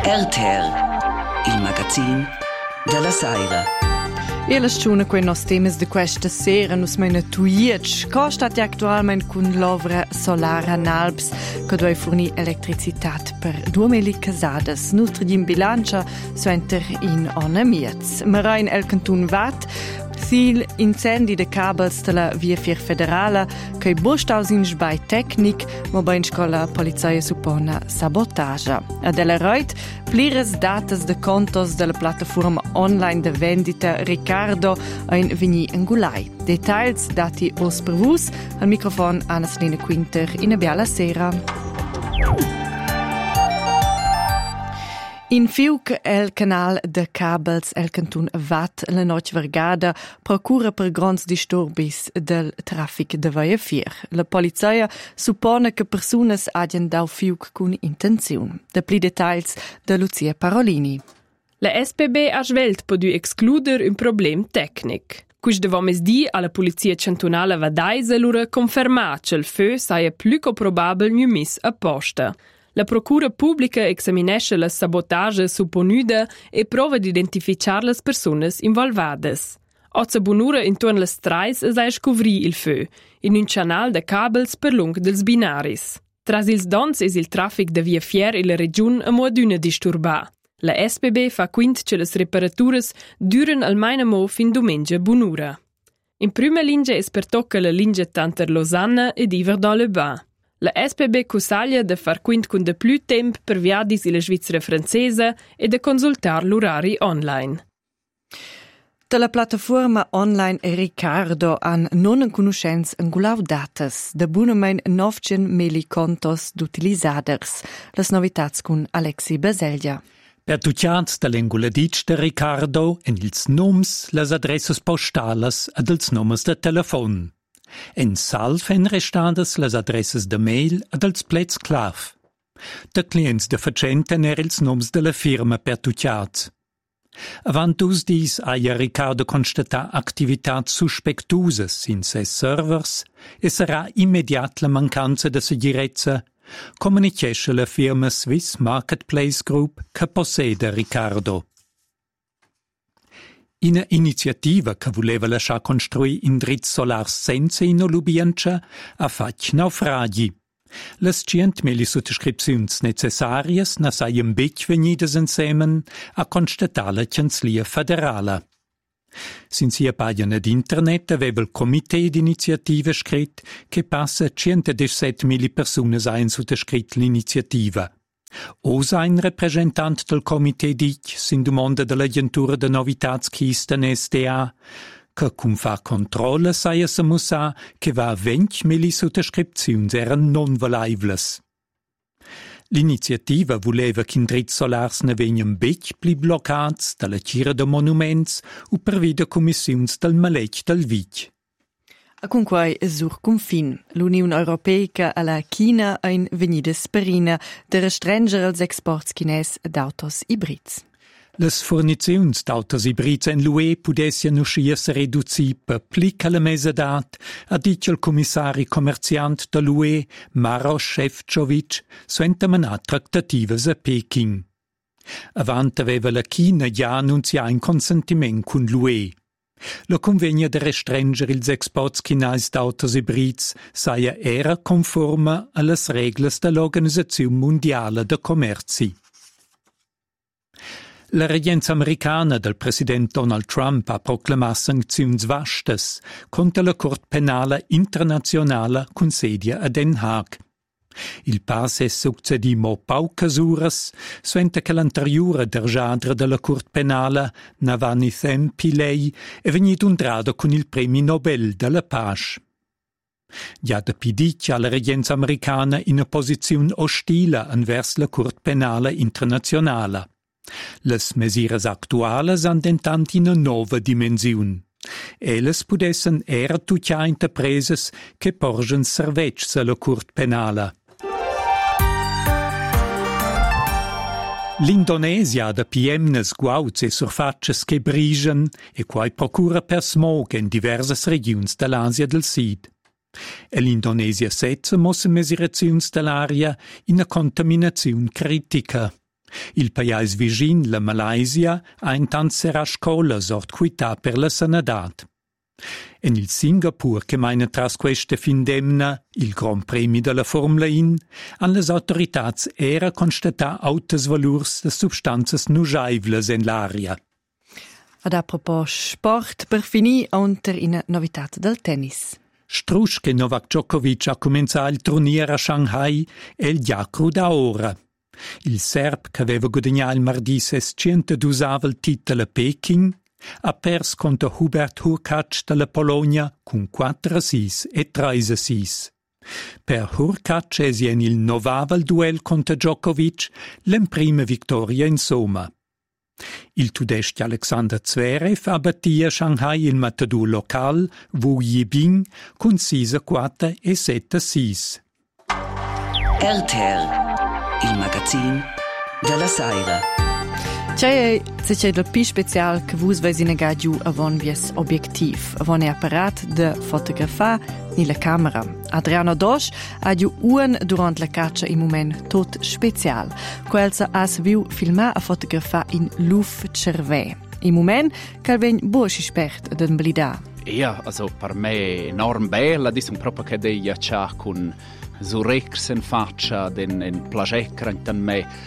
RTR, il magazine della Saira. E la sciuna quei nos temas de questa sera nus meina tuiec, co stat actualmein cun l'ovra solara n'Alps, che doi fornir electricitat per 2000 casadas. Nus tradim bilancia suenter in ona miez. Marain el cantun Vat, sil incendi de cabels della via Fier Federala, che bostaus in sbai tecnic, ma bain scola polizia suppona sabotagia. Adela Reut, plires datas de contos della piattaforma online de vendita Ricardo in Vigny Angulai. Details dati os per vus, al microfon Anna Selina Quinter in Biala Sera. In Fiuc el canal de cabels el cantun Vat la noche vergada procura per grands disturbis del traffic de Via Fier. La polizia suppone che personas hagien dau Fiuc cun intenziun. De pli details de Lucia Parolini. La SBB ha svelt podu excluder un problem tecnic. Quis devom es di alla polizia cantonala Vadaisa lura conferma che il feu saia più che probabel nu mis a posta. La procura pubblica examinesce la sabotage supponuda e prova di identificar las personas involvadas. Ozza bunura intorno las trais sai scovri il feu, in un canal de cabels per lung dels binaris. Tras ils dons es il traffic de Via Fier e la region a mo d'una disturba. La SBB fa quint che las reparaturas duren almeno mo fin domengia bunura. In prima linea es per tocca la linea tanter Lausanne ed Yverdon-les-Bains. La SBB cusaglia de far quint cun de plü temp per viadis ila Svizzera francesa e de consultar l'orari online. Dalla piattaforma online Ricardo han non conoscenz angulau datas, de bunamein 900.000 contos d'utilisaders. Las novitats cun Alexi Baselja. Per tucciats de l'enguladitg de Ricardo en ils noms, las adresses postalas ed ils nomes de telefon. En salv en restadas las adresses de mail ed els plets clav. De clients de facenten ils noms de la firma per tucciats. Avant us dis aia Ricardo constata activitats suspectusas in ses servers e sarà immediat la mancanza de segirezza, comunicesce la firma Swiss Marketplace Group che possede Ricardo. Ina iniziativa che voleva lasciar construir indrizz solar senza inolubienza ha fatg naufragi. Las 100.000 sottoscripziuns necessarias na saien bec venidas insemen a constatar la Canzlia Federala. Sin sia pagina d'internet aveva il comité d'iniziativa scrit che passa 117.000 personas hain sottoscrit l'iniziativa. Osa ein representant del comité dic sin domanda dell'agentura de novitats chisten SDA, che cum fa controlla saia se mussà che va 20.000 sottoscripziuns eran non valaivlas. L'iniziativa voleva che indrizz solars ne vegnan bec pli bloccats dalla cira de monuments u per vida commissiuns del maletg del vitg. A cunquai sur confin. L'Unione Europea alla China ein venidas perina de restrenger els exports chines d'autos ibrids. Las forniziuns d'autos ibrids en l'UE pudessien uscias reduzir per pli che la mesedat, ha dit il commissari commerciant de l'UE, Maroš Šefčovič, suenta manà tractativas a Peking. Avant aveva la China già annunzià in consentiment con l'UE. La convegna de restrenger ils exports chinais d'autos ibrids saia era conforma a las reglas de l'Organizzazione Mondiale de Commerci. La regenza americana del president Donald Trump ha proclamat sancziuns vastas contra la Cort Penala Internazionala con sedia a Den Haag. Il pas è succedi mo paucas uras, suenta che l'anteriore dergiadra della Cort Penala, Navalny Pillay, è venuto undrado con il Premio Nobel della Pace. Già da pidic alla regenza americana in una posizione ostile anvers la Cort Penala Internazionala. Las mesiras actualas han dentant in una nova dimensiun. Elles pudessen era tuccia interpreses che porgen servetgs alla Cort Penala. L'Indonesia da piemnes guauts e surfatches che brigen e quai procura per smog in diversas regions dell'Asia del Sud. E l'Indonesia setza mosse mesuraziuns dell'aria in una contaminazione critica. Il paese vicin, la Malaysia, ha intant serà scola sort quità per la sanità. En il Singapur, che maina tras questa findemna, il Grand Premi della Formula 1, han les autoritats era constatà autos valurs de substanzas nugeivles en l'aria. Ad apropos sport, per finì unter in novitat del tennis. Strusch che Novak Djokovic ha cominciato il turnier a Shanghai e il diacru da ora. Il serb, che aveva guadagnato il martedì 612 il titolo a Peking, ha perso contro Hubert Hurkacz della Polonia con 4-6 e 3-6. Per Hurkacz è il novavel duel contro Djokovic, la prima vittoria in somma. Il tudeschi Alexander Zverev ha battuto a Shanghai il matador local Wu Yibing con 6-4 e 7-6. RTL, il magazin della Saira. C'è del più speciale che vus vesi negar giù avon vies obiectiv, avon è apparat de fotografar ni la camera. Adriano Dosch ha giù durant la caccia in moment tot special. Quelsa has viu filmar a fotografar in Luf Cervé. In moment che ven bosch spert den blida. Ja, also per me enorm bella, dis un proprio che dei già con Zurex in faccia den plagecran me.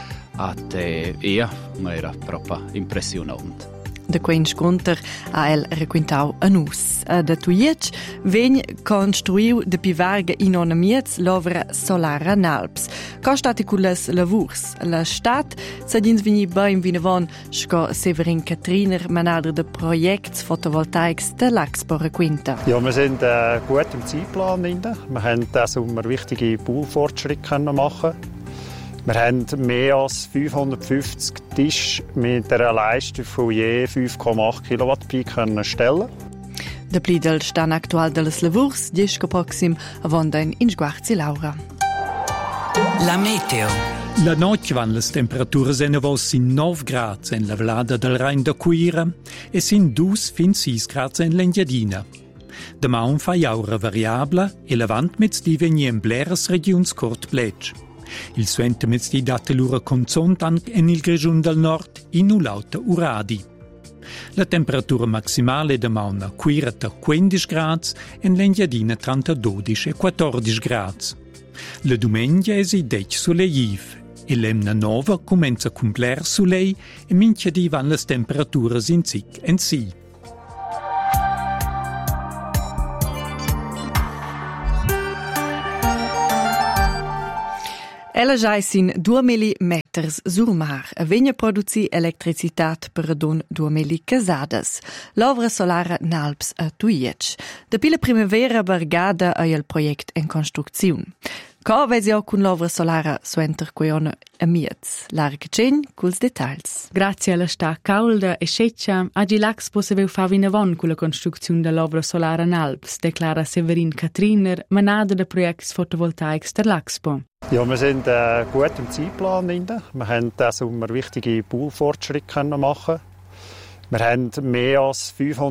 Era proprio impressionante. Da quei sconter ha el requintau a nus. Da tuiec vegn construiu de pivarga in onamiets l'ovra Solara Nalps. Costati culles lavurs. La stat s'adins vegni ba in Vinavon sco Severin Katriner manader de Projekts Photovoltaics de l'Axpo requinta. Ja, wir sind gut im Zeitplan drin. Wir haben diesen Sommer wichtige Baufortschritte machen. Wir haben mehr als 550 Tische mit einer Leistung von je 5,8 Kilowatt Peak stellen. Der Plidel stand aktuell des lavurs, 10 proxim avonda in Sguarzi Laura. La meteo. La notte van le temperature senevos in 9 gradi in la vlada del Rhein da Cuira e sin 2 fin 6 gradi in l'Engiadina. Demà fa jaura variabla e levant mit di vegni in bleres regions cort plec. Il suente mit di date lura consont in il Grigiun del Nord in ulauta uradi. La temperatura maximale demà una Cuira da 15 gradi e l'Engiadina tra 12 e 14 gradi. La domenica è si dec soleiv e l'emna nova comincia con bler solei e minchia di van le temperature in sic en si. Ella già sin 2000 meters sur mar a vegna produzi elettricitat per adun 2000 casadas. L'ovra solara Nalps a Tuiec. Da pila primavera bargada a il project en construcziun. Co vesi o cun l'ovra solara suenter queiona amiets. Larga cen culs details. Grazie alla sta caulda e seccia, agi l'Axpo se veu fa vinavon con la construzione dell'ovra solara Nalps, declara Severin Katriner, manada de Projekts Photovoltaics der l'Axpo. Ja, wir sind gut im Zeitplan drin. Wir haben diesen Sommer wichtige Baufortschritte machen. Wir haben mehr als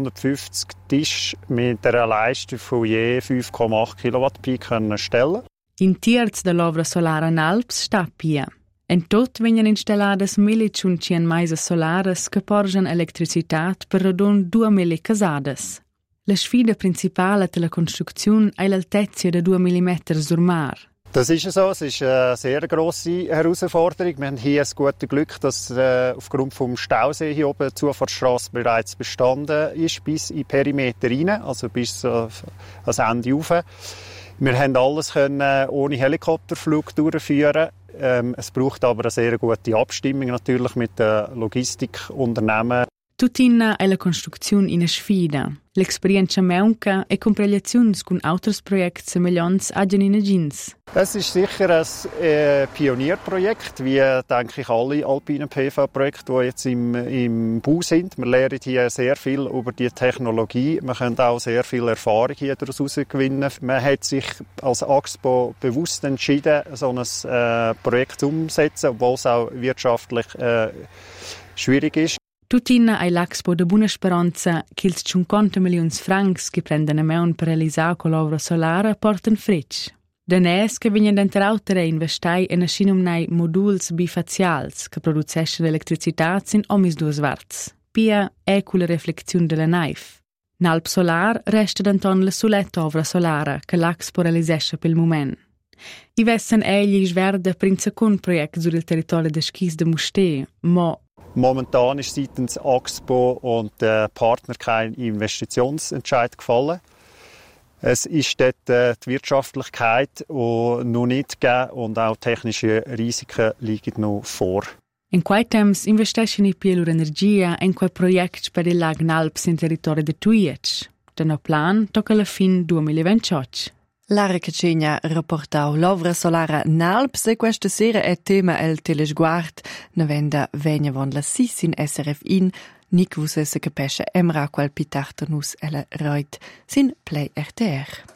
550 Tische mit einer Leistung von je 5,8 Kilowatt Peak stellen. In terz dell'ovra solara Nalps sta pia. En tot vengono installate 1500 maisas solares che porgen elettricitat per rodon 2000 casades. La sfida principale della costruzione è l'altezza di 2 mm sul mar. Das ist so. Es ist eine sehr grosse Herausforderung. Wir haben hier das gute Glück, dass aufgrund des Stausee hier oben die Zufahrtsstrasse bereits bestanden ist, bis in den Perimeter rein, also bis ans Ende rauf. Wir haben alles können ohne Helikopterflug durchführen. Es braucht aber eine sehr gute Abstimmung natürlich mit den Logistikunternehmen. Tutina è la costruzione in sfida. L'esperienza meunca e compregliazioni con altri progetti semelhanti aggen in agins. Es ist sicher ein Pionierprojekt, wie denke ich alle alpinen PV-Projekte, die jetzt im Bau sind. Wir lernen hier sehr viel über die Technologie. Wir können auch sehr viel Erfahrung hier daraus gewinnen. Man hat sich als Axpo bewusst entschieden, so ein Projekt umzusetzen, obwohl es auch wirtschaftlich schwierig ist. Tutina è l'Axpo de Buona Speranza che ils 50 milioni francs che prendono a meun per realizzare con l'ovra solara portano frecce. Danès che vignan d'entrautere investai en ascinumnai moduls bifacials che producesce elettricitat sin omis duas varts. Pia è culla reflexiun della naif. Nalp solar resta d'anton la soletta ovra solara che l'Axpo realisesce pel moment. I vessen egli sverde prinzecun projekt sur il territorio de Schis de Musté, mo momentan ist seitens Axpo und der Partner kein Investitionsentscheid gefallen. Es ist dort die Wirtschaftlichkeit noch nicht gegeben und auch technische Risiken liegen noch vor. In quei temps investescen I pielur energia in quei projekt per il lag Nalps in territorio de Tuiec. Deno plan tocca la fin 2028. Lara Cacegna rapportau l'ovra solara Nalps e questa sera è tema el telesguard navenda vegna von la sis in SRF in Nick vus se capesce emra qual pitartanus ella reut sin Play RTR.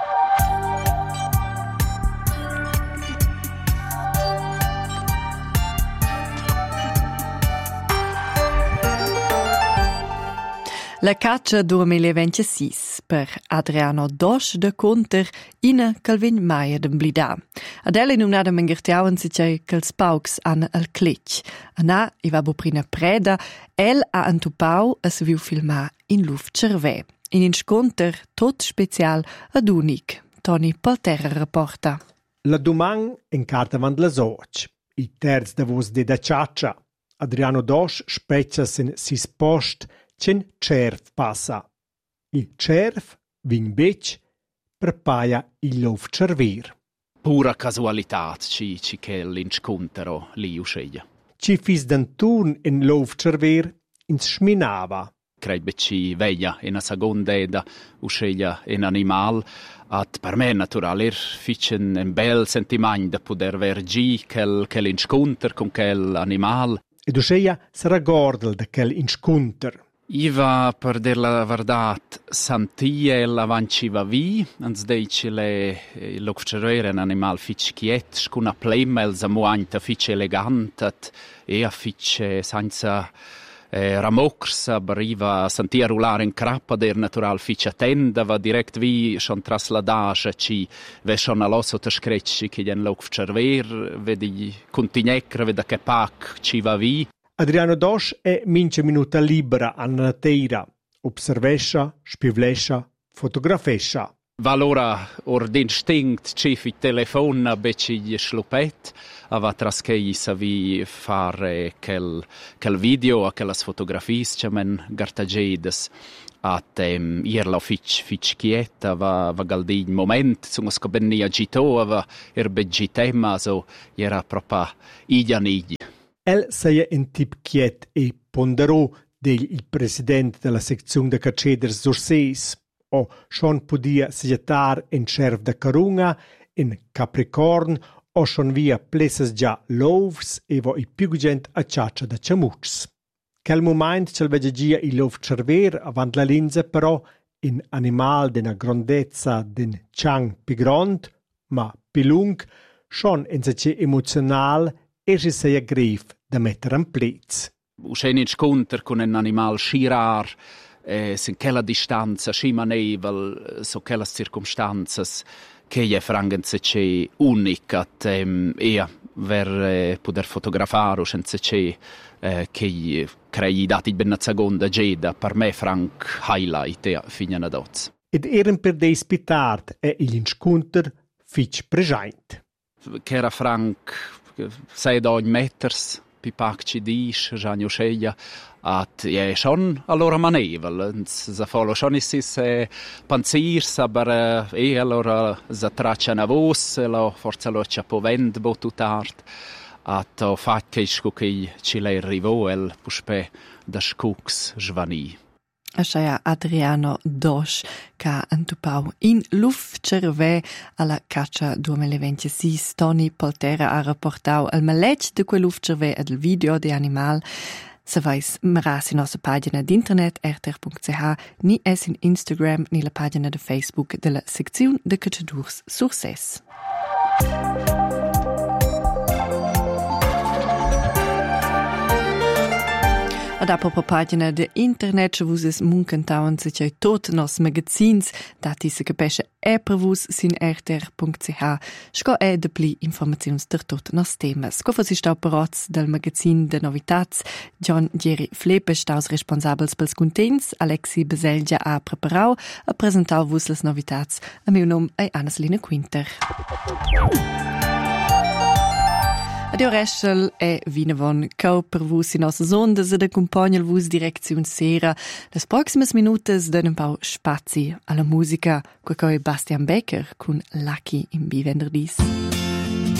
La caccia 2026 per Adriano Dosch de Conter ina Calvin Maia de Blida. Adele numnada mengertiauen si c'è che els paucs an al cletch. Anà I va boprina preda, el ha antupau a se viu filmar in luft cervé. In sconter tot special ad unic. Tony Polterra rapporta. La domang en carta van la soc. I terz da vos de da ciaccia. Adriano Dosch speccia sin sis post c'en cerf passa. Il cerf vin bec per paia il lov cervir. Pura casualità ci che l'inscontero lì usceglia. Ci fis d'anturn in lov cervir ins schminava. Credo ci veia in a seconda eda usceglia in animal. At per me naturale ficen un bel sentimento da poter vergi quel inscontro con quel animal. Ed usceglia sarà gordel da quel inscontro. Iva, per dir la verdad, santia la vanciva vi, ans deici l'occerere un animal fitch quiet, scuna plema els amuanta fitch elegantat, a fitch senza ramocrs, aber iva santia rulare in crappa der natural fitch attenda, va direct vi schon trasladage, ci ve schon alosso te screcci che gen l'occerver, vedi contignecre, veda che pac ci va vi. Adriano Dosch è mince minuta libera alla natura. Observescia, spivlescia, fotografescia. Valora or d'instinct ci fi telefona beci gli slupet, ava traschei savi fare quel video a quelle fotografie che men gartagedes at la fitch quieta va galdi il moment sungos che benni agito ava begitema so era proprio igianigi. El sei un tip quiet e ponderò del presidente della sezione de Caceders Surseis, o schon podia seggetar in cerv de Carunga, in Capricorn, o schon via plesses già lovs e vo I più gent a ciaccia da ciamuts. Quel moment c'el vegegia I lov cerver avant la linza però in animal d'una grandezza d'in ciang pi grond, ma pi lung, schon in se emozional e si sei grif da mettere in plez. Uscen in sconter con un animal scirar, sin quella distanza, scimanevel, so quelle circumstanze che è frangenze c'è unica, ver poter fotografare o senza c'è che crei dati ben a seconda geda, per me frank highlight fine na doz. Ed eren per dei spitart e il sconter fitch present. Che era frank 6 meters, pipac ci dice, Gianni Osceglia, at è schon allora manevel, sa follow schon is panzirs, aber allora sa traccia na vos, la forza lo c'ha povend botutart, at o fatkeisco che ci le arrivò el puspe da scuks žvani. Ascia Adriano Dosch ca antupau in luft cervé alla caccia 2026. Tony Polterra ha rapportau al maletg de quel luft cervé ed il video di animal. Se vais maras in nostra pagina d'internet rtr.ch ni es in Instagram ni la pagina de Facebook della sezione de Cacciadurs Surses. Ad a propria pagina de internet che vus es muncantauen se c'è tot nos magazins, dati se capesce per vus sin rtr.ch, sco è de pli informazions der tot nos temas. Co si sta paroz del magazin de novitats, John Jerry Flepe staus responsabels pels contents, Alexi Beselgia ha preparau a presentau vus las novitats. A meu nom è Anna-Selina Quinter. Adio Reschel è vinavon cau per vus in nossas ondas ed accompagna il vus direziun sera. Les proximas minutas dan un pau spazi alla musica, quaco è Bastian Becker con Lucky in bivenderdis.